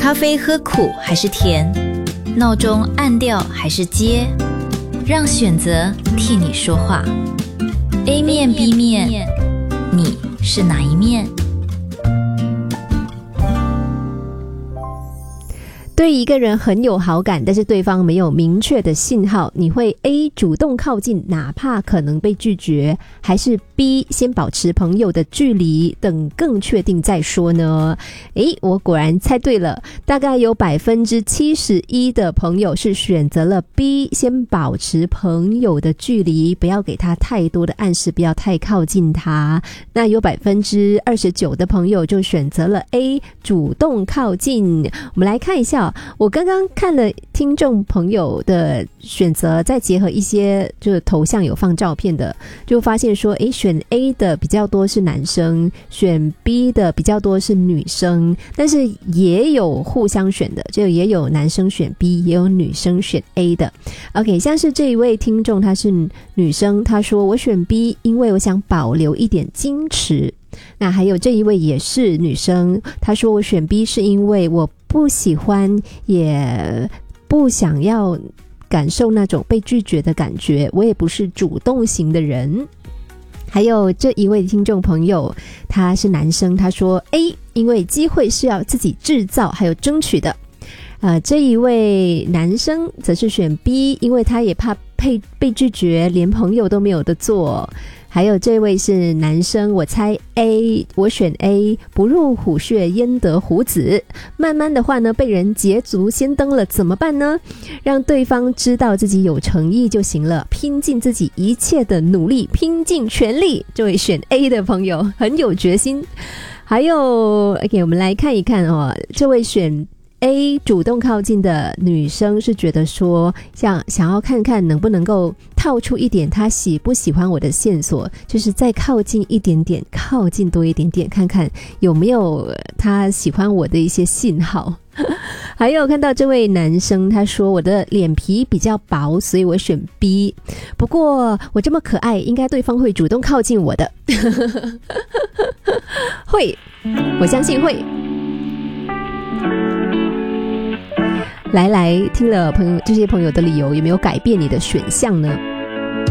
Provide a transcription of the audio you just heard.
咖啡喝苦还是甜？闹钟按掉还是接？让选择替你说话。A 面 B 面，你是哪一面？ 对一个人很有好感，但是对方没有明确的信号，你会 A 主动靠近，哪怕可能被拒绝，还是 B 先保持朋友的距离，等更确定再说呢？我果然猜对了，大概有 71% 的朋友是选择了 B， 先保持朋友的距离，不要给他太多的暗示，不要太靠近他。那有 29% 的朋友就选择了 A， 主动靠近。我们来看一下，我刚刚看了听众朋友的选择，再结合一些就是头像有放照片的，就发现说选 A 的比较多是男生，选 B 的比较多是女生，但是也有互相选的，就也有男生选 B， 也有女生选 A 的。 OK， 像是这一位听众她是女生，她说我选 B 因为我想保留一点矜持。那还有这一位也是女生，她说我选 B 是因为我不喜欢也不想要感受那种被拒绝的感觉，我也不是主动型的人。还有这一位听众朋友他是男生，他说 A 因为机会是要自己制造还有争取的。这一位男生则是选 B， 因为他也怕被拒绝，连朋友都没有得做。还有这位是男生，我猜 A， 我选 A， 不入虎穴焉得虎子。慢慢的话呢，被人捷足先登了怎么办呢？让对方知道自己有诚意就行了，拼尽自己一切的努力，拼尽全力。这位选 A 的朋友很有决心。还有 OK， 我们来看一看这位选A 主动靠近的女生是觉得说想要看看能不能够套出一点她喜不喜欢我的线索，就是再靠近一点点，靠近多一点点，看看有没有她喜欢我的一些信号。还有看到这位男生，他说我的脸皮比较薄，所以我选 B， 不过我这么可爱，应该对方会主动靠近我的。会，我相信会。来听了这些朋友的理由，有没有改变你的选项呢？